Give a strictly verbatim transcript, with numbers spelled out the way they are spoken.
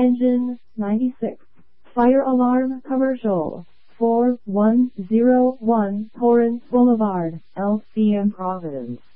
Engine ninety-six. Fire alarm commercial. four one zero one Torrance Boulevard, L C M Providence.